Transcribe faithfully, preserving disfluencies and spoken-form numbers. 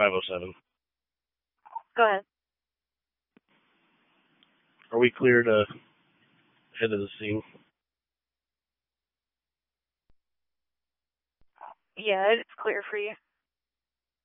five oh seven. Go ahead. Are we clear to head to the scene? Yeah, it's clear for you.